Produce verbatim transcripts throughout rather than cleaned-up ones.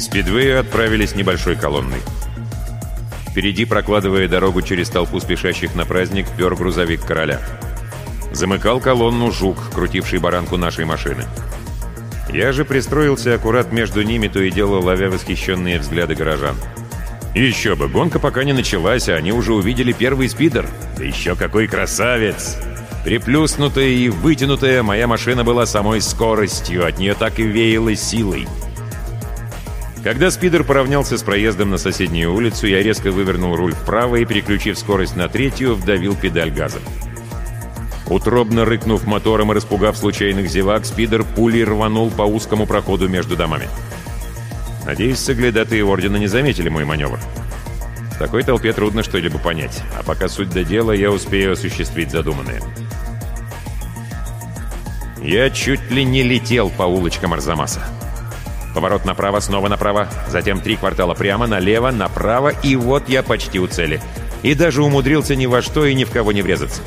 спидвею отправились небольшой колонной. Впереди, прокладывая дорогу через толпу спешащих на праздник, пер грузовик короля. Замыкал колонну Жук, крутивший баранку нашей машины. Я же пристроился аккурат между ними, то и дело ловя восхищенные взгляды горожан. Еще бы, гонка пока не началась, а они уже увидели первый спидер. Да еще какой красавец! Приплюснутая и вытянутая, моя машина была самой скоростью, от нее так и веяло силой. Когда спидер поравнялся с проездом на соседнюю улицу, я резко вывернул руль вправо и, переключив скорость на третью, вдавил педаль газа. Утробно рыкнув мотором и распугав случайных зевак, спидер пулей рванул по узкому проходу между домами. Надеюсь, соглядатые ордена не заметили мой маневр. В такой толпе трудно что-либо понять, а пока суть до дела, я успею осуществить задуманное. Я чуть ли не летел по улочкам Арзамаса. Поворот направо, снова направо, затем три квартала прямо, налево, направо, и вот я почти у цели. И даже умудрился ни во что и ни в кого не врезаться.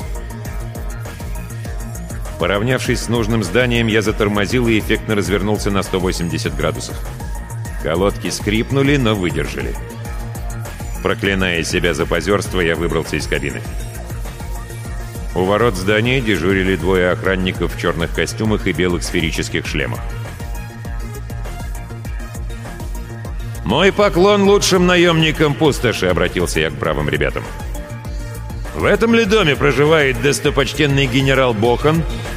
Поравнявшись с нужным зданием, я затормозил и эффектно развернулся на сто восемьдесят градусов. Колодки скрипнули, но выдержали. Проклиная себя за позерство, я выбрался из кабины. У ворот здания дежурили двое охранников в черных костюмах и белых сферических шлемах. «Мой поклон лучшим наемникам пустоши», — обратился я к бравым ребятам. «В этом ли доме проживает достопочтенный генерал Бохан?»